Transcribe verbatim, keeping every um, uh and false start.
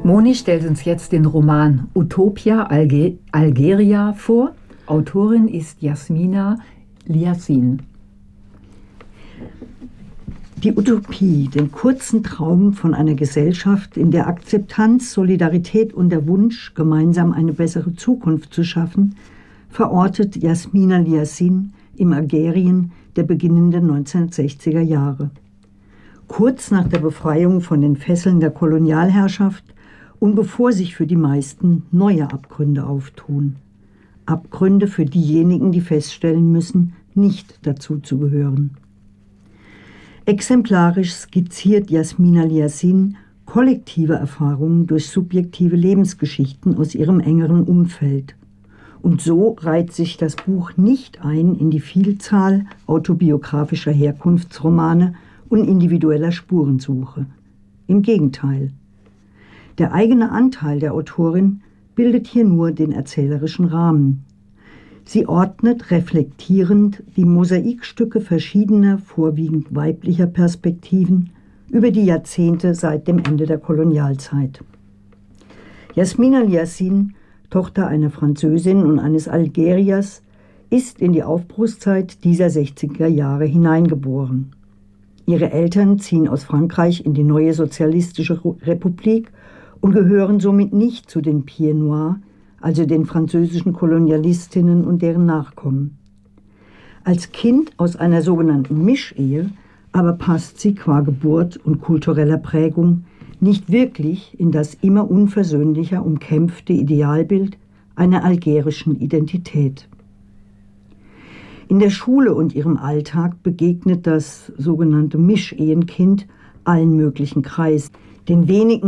Moni stellt uns jetzt den Roman Utopia Alge- Algeria vor. Autorin ist Yasmina Liassin. Die Utopie, den kurzen Traum von einer Gesellschaft, in der Akzeptanz, Solidarität und der Wunsch, gemeinsam eine bessere Zukunft zu schaffen, verortet Yasmina Liassin im Algerien der beginnenden neunzehnhundertsechziger Jahre. Kurz nach der Befreiung von den Fesseln der Kolonialherrschaft und bevor sich für die meisten neue Abgründe auftun. Abgründe für diejenigen, die feststellen müssen, nicht dazu zu gehören. Exemplarisch skizziert Yasmina Liassin kollektive Erfahrungen durch subjektive Lebensgeschichten aus ihrem engeren Umfeld. Und so reiht sich das Buch nicht ein in die Vielzahl autobiografischer Herkunftsromane und individueller Spurensuche. Im Gegenteil. Der eigene Anteil der Autorin bildet hier nur den erzählerischen Rahmen. Sie ordnet reflektierend die Mosaikstücke verschiedener, vorwiegend weiblicher Perspektiven über die Jahrzehnte seit dem Ende der Kolonialzeit. Yasmina Liassin, Tochter einer Französin und eines Algeriers, ist in die Aufbruchszeit dieser sechziger Jahre hineingeboren. Ihre Eltern ziehen aus Frankreich in die neue sozialistische Republik und gehören somit nicht zu den Pieds Noirs, also den französischen Kolonialistinnen und deren Nachkommen. Als Kind aus einer sogenannten Mischehe aber passt sie qua Geburt und kultureller Prägung nicht wirklich in das immer unversöhnlicher umkämpfte Idealbild einer algerischen Identität. In der Schule und ihrem Alltag begegnet das sogenannte Mischehenkind allen möglichen Kreisen, den wenigen